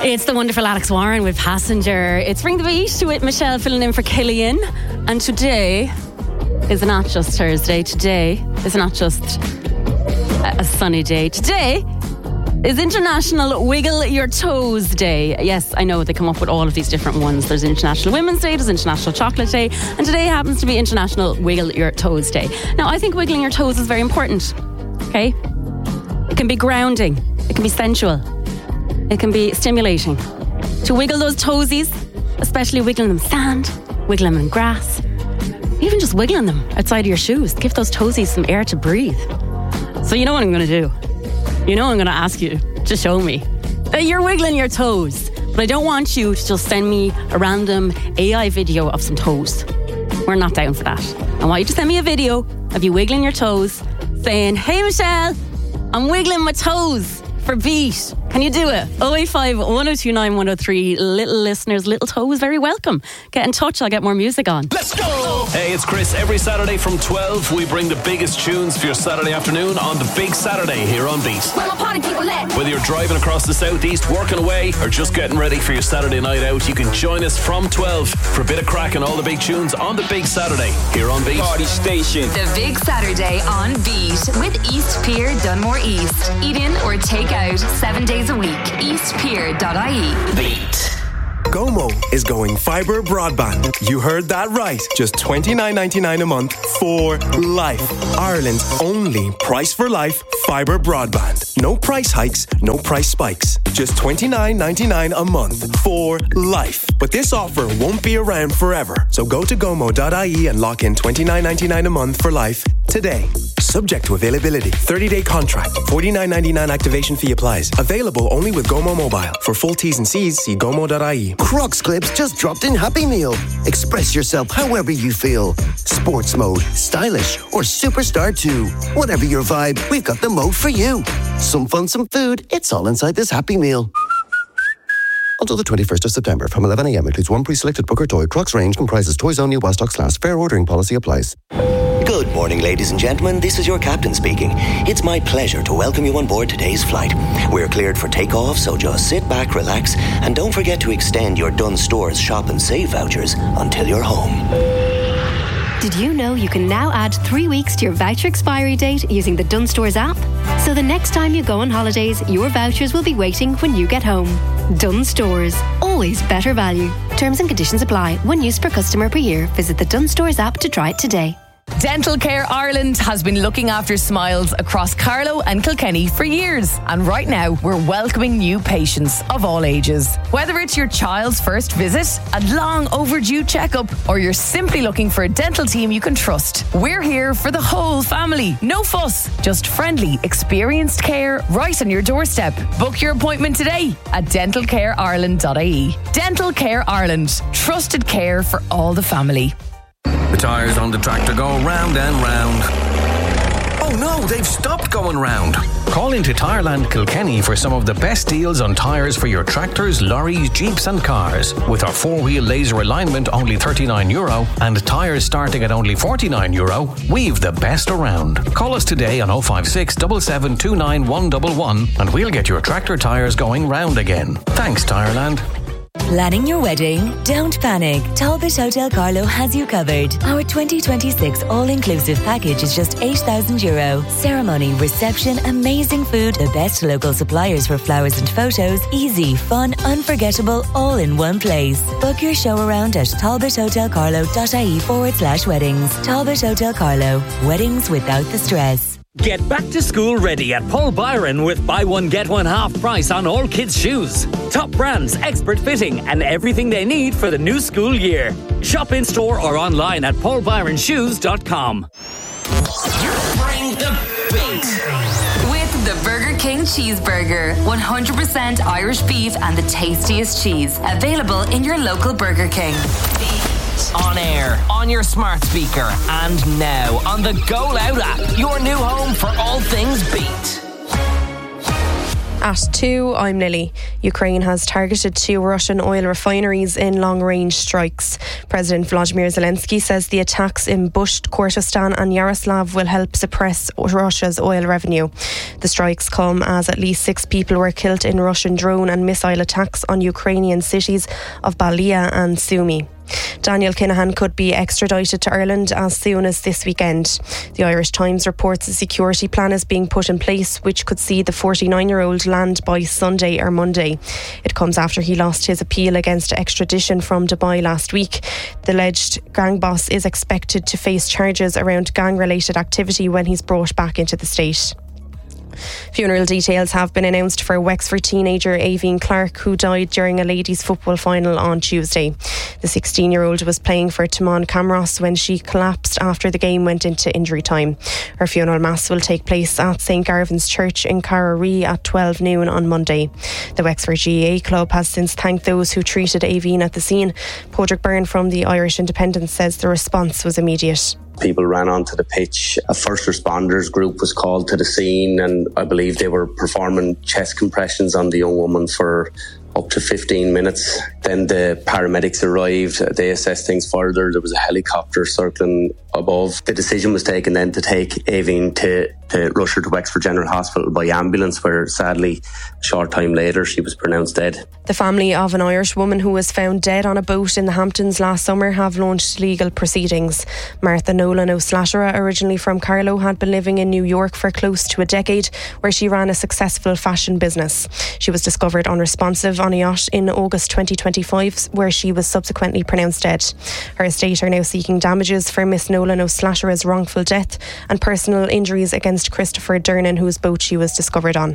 It's the wonderful Alex Warren with Passenger. It's Ring the Beat with Michelle filling in for Killian. And today is not just Thursday. Today is not just a sunny day. Today is International Wiggle Your Toes Day. Yes, I know they come up with all of these different ones. There's International Women's Day, there's International Chocolate Day, and today happens to be International Wiggle Your Toes Day. Now, I think wiggling your toes is very important. Okay? It can be grounding. It can be sensual. It can be stimulating. To wiggle those toesies, especially wiggling them sand, wiggling them in grass, even just wiggling them outside of your shoes. Give those toesies some air to breathe. So you know what I'm going to do? You know I'm going to ask you to show me that you're wiggling your toes. But I don't want you to just send me a random AI video of some toes. We're not down for that. I want you to send me a video of you wiggling your toes, saying, "Hey Michelle, I'm wiggling my toes for Beat." Can you do it? 085 1029 103. Little listeners, little toes, very welcome. Get in touch, I'll get more music on. Let's go! Hey, it's Chris. Every Saturday from 12, we bring the biggest tunes for your Saturday afternoon on the Big Saturday here on Beat. Whether you're driving across the southeast, working away, or just getting ready for your Saturday night out, you can join us from 12 for a bit of crack and all the big tunes on the Big Saturday here on Beat. Party Station. The Big Saturday on Beat with East Pier Dunmore East. Eat in or take out 7 days a week. Eastpier.ie. Beat. Gomo is going fibre broadband. You heard that right. Just $29.99 a month for life. Ireland's only price for life fibre broadband. No price hikes, no price spikes. Just $29.99 a month for life. But this offer won't be around forever. So go to gomo.ie and lock in $29.99 a month for life today. Subject to availability. 30-day contract. $49.99 activation fee applies. Available only with Gomo Mobile. For full T's and C's, see gomo.ie. Crocs clips just dropped in Happy Meal. Express yourself however you feel. Sports mode, stylish, or superstar too. Whatever your vibe, we've got the mode for you. Some fun, some food. It's all inside this Happy Meal. Until the 21st of September, from 11 a.m. includes one pre-selected book or toy. Crocs range comprises toys only while stocks last. Fair ordering policy applies. Good morning, ladies and gentlemen. This is your captain speaking. It's my pleasure to welcome you on board today's flight. We're cleared for takeoff, so just sit back, relax, and don't forget to extend your Dunnes Stores Shop and Save vouchers until you're home. Did you know you can now add 3 weeks to your voucher expiry date using the Dunnes Stores app? So the next time you go on holidays, your vouchers will be waiting when you get home. Dunnes Stores. Always better value. Terms and conditions apply. 1 use per customer per year. Visit the Dunnes Stores app to try it today. Dental Care Ireland has been looking after smiles across Carlow and Kilkenny for years. And right now, we're welcoming new patients of all ages. Whether it's your child's first visit, a long overdue checkup, or you're simply looking for a dental team you can trust, we're here for the whole family. No fuss, just friendly, experienced care right on your doorstep. Book your appointment today at dentalcareireland.ie. Dental Care Ireland. Trusted care for all the family. The tyres on the tractor go round and round. Oh no, they've stopped going round. Call into Tyreland Kilkenny for some of the best deals on tyres for your tractors, lorries, jeeps and cars. With our 4-wheel laser alignment only €39 and tyres starting at only €49, we've the best around. Call us today on 056 7729 111 and we'll get your tractor tyres going round again. Thanks, Tyreland. Planning your wedding? Don't panic. Talbot Hotel Carlow has you covered. Our 2026 all-inclusive package is just €8,000. Ceremony, reception, amazing food, the best local suppliers for flowers and photos, easy, fun, unforgettable, all in one place. Book your show around at talbothotelcarlow.ie/weddings. Talbot Hotel Carlow. Weddings without the stress. Get back to school ready at Paul Byron with buy one get one half price on all kids' shoes. Top brands, expert fitting and everything they need for the new school year. Shop in store or online at paulbyronshoes.com. Bring the beat. With the Burger King Cheeseburger. 100% Irish beef and the tastiest cheese. Available in your local Burger King. On air, on your smart speaker, and now on the Go Loud app, your new home for all things Beat. At 2, I'm Lily. Ukraine has targeted 2 Russian oil refineries in long-range strikes. President Volodymyr Zelensky says the attacks in Bush, Kurdistan and Yaroslav will help suppress Russia's oil revenue. The strikes come as at least 6 people were killed in Russian drone and missile attacks on Ukrainian cities of Balia and Sumy. Daniel Kinahan could be extradited to Ireland as soon as this weekend. The Irish Times reports a security plan is being put in place which could see the 49-year-old land by Sunday or Monday. It comes after he lost his appeal against extradition from Dubai last week. The alleged gang boss is expected to face charges around gang-related activity when he's brought back into the state. Funeral details have been announced for Wexford teenager Aoibhinn Clark, who died during a ladies' football final on Tuesday. The 16-year-old was playing for Timon Camross when she collapsed after the game went into injury time. Her funeral mass will take place at St Garvin's Church in Carraree at 12 noon on Monday. The Wexford GAA club has since thanked those who treated Aoibhinn at the scene. Padraig Byrne from the Irish Independent says the response was immediate. People ran onto the pitch. A first responders group was called to the scene, and I believe they were performing chest compressions on the young woman for up to 15 minutes. Then the paramedics arrived. They assessed things further. There was a helicopter circling above. The decision was taken then to take Aoibhinn to rush her to Wexford General Hospital by ambulance, where sadly a short time later she was pronounced dead. The family of an Irish woman who was found dead on a boat in the Hamptons last summer have launched legal proceedings. Martha Nolan O'Slattery, originally from Carlow, had been living in New York for close to a decade, where she ran a successful fashion business. She was discovered unresponsive on a yacht in August 2025, where she was subsequently pronounced dead. Her estate are now seeking damages for Miss Nolan O'Slattery's wrongful death and personal injuries against Christopher Dernan, whose boat she was discovered on.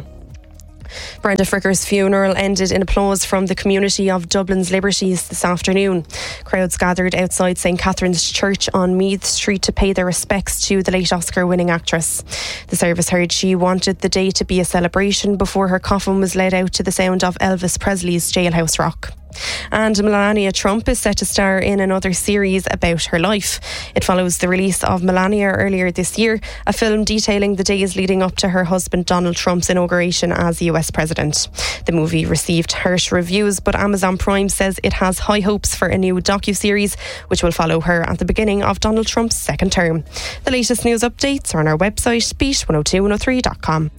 Brenda Fricker's funeral ended in applause from the community of Dublin's Liberties this afternoon. Crowds gathered outside St Catherine's Church on Meath Street to pay their respects to the late Oscar-winning actress. The service heard she wanted the day to be a celebration before her coffin was led out to the sound of Elvis Presley's Jailhouse Rock. And Melania Trump is set to star in another series about her life. It follows the release of Melania earlier this year, a film detailing the days leading up to her husband Donald Trump's inauguration as US president. The movie received harsh reviews, but Amazon Prime says it has high hopes for a new docuseries which will follow her at the beginning of Donald Trump's second term. The latest news updates are on our website, beat102103.com.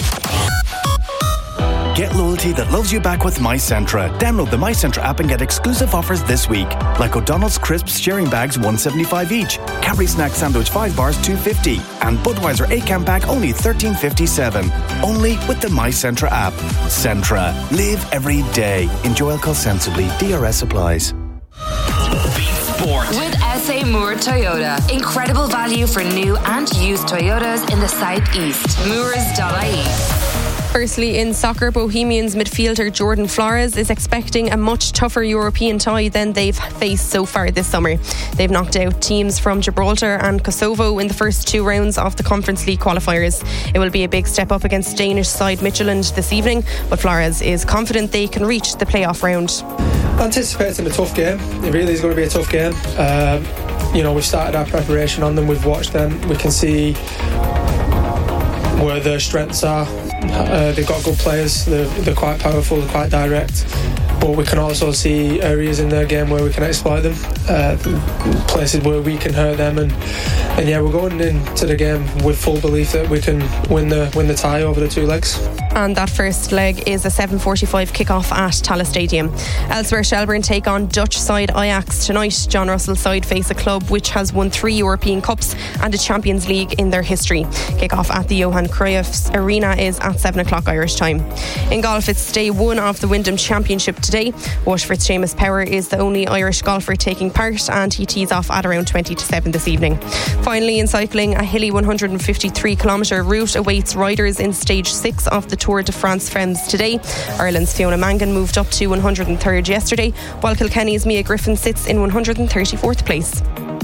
Get loyalty that loves you back with MyCentra. Download the MyCentra app and get exclusive offers this week. Like O'Donnell's Crisps sharing bags $1.75 each. Cadbury Snack Sandwich 5 bars $2.50. And Budweiser 8-can pack only $13.57. Only with the MyCentra app. Centra. Live every day. Enjoy alcohol sensibly. DRS applies. Sport. With SA Moore Toyota. Incredible value for new and used Toyotas in the southeast. Moors.ie. Firstly, in soccer, Bohemians midfielder Jordan Flores is expecting a much tougher European tie than they've faced so far this summer. They've knocked out teams from Gibraltar and Kosovo in the first 2 rounds of the Conference League qualifiers. It will be a big step up against Danish side Midtjylland this evening, but Flores is confident they can reach the playoff round. Anticipating a tough game. It really is going to be a tough game. We've started our preparation on them, we've watched them, we can see where their strengths are. They've got good players, they're quite powerful, they're quite direct, but we can also see areas in their game where we can exploit them, places where we can hurt them, and we're going into the game with full belief that we can win the tie over the 2 legs. And that first leg is a 7:45 kick-off at Tallaght Stadium. Elsewhere, Shelbourne take on Dutch side Ajax tonight. John Russell's side face a club which has won 3 European Cups and a Champions League in their history. Kick-off at the Johan Cruyff Arena is at 7 o'clock Irish time. In golf, it's day 1 of the Wyndham Championship today. Waterford's Seamus Power is the only Irish golfer taking part, and he tees off at around 20 to 7 this evening. Finally, in cycling, a hilly 153-kilometre route awaits riders in stage 6 of the Tour de France Femmes today. Ireland's Fiona Mangan moved up to 103rd yesterday, while Kilkenny's Mia Griffin sits in 134th place.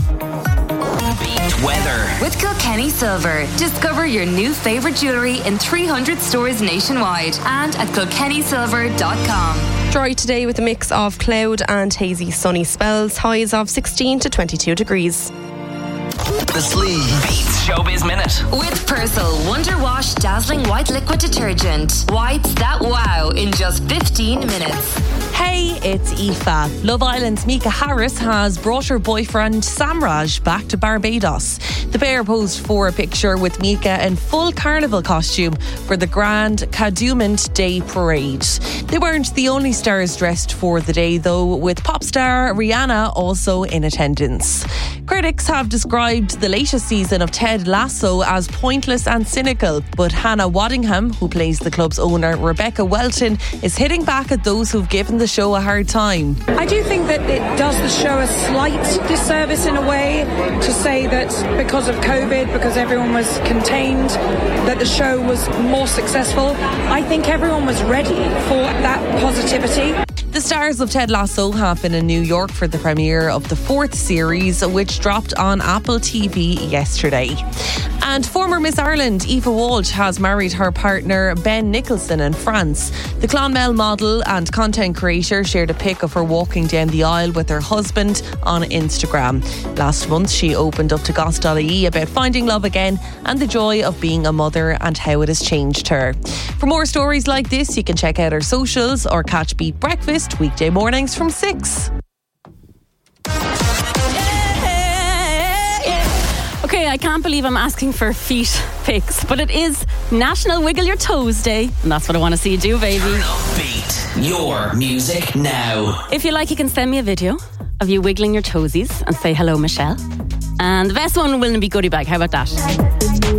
Weather. With Kilkenny Silver. Discover your new favourite jewellery in 300 stores nationwide and at kilkennysilver.com. Dry today with a mix of cloud and hazy sunny spells. Highs of 16 to 22 degrees. the sleeve. Beats Showbiz Minute. With Persil Wonder Wash Dazzling White Liquid Detergent. Whites that wow in just 15 minutes. Hey, it's Aoife. Love Island's Mika Harris has brought her boyfriend Samraj back to Barbados. The pair posed for a picture with Mika in full carnival costume for the Grand Cadumant Day Parade. They weren't the only stars dressed for the day though, with pop star Rihanna also in attendance. Critics have described the latest season of Ted Lasso as pointless and cynical, but Hannah Waddingham, who plays the club's owner Rebecca Welton, is hitting back at those who've given the show a hard time. I do think that it does the show a slight disservice in a way to say that because of COVID, because everyone was contained, that the show was more successful. I think everyone was ready for that positivity. The stars of Ted Lasso have been in New York for the premiere of the 4th series, which dropped on Apple TV yesterday. And former Miss Ireland Aoife Walsh has married her partner Ben Nicholson in France. The Clonmel model and content creator shared a pic of her walking down the aisle with her husband on Instagram. Last month she opened up to Goss.ie about finding love again and the joy of being a mother and how it has changed her. For more stories like this, you can check out our socials or catch Beat Breakfast weekday mornings from 6. Okay, I can't believe I'm asking for feet pics, but it is National Wiggle Your Toes Day, and that's what I want to see you do, baby. Beat your music now. If you like, you can send me a video of you wiggling your toesies and say hello, Michelle. And the best one will be goodie bag. How about that?